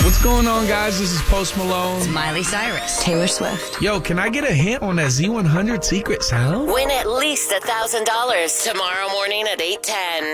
What's going on, guys? This is Post Malone. Miley Cyrus. Taylor Swift. Yo, can I get a hint on that Z100 secret sound? Win at least $1,000 tomorrow morning at 8:10.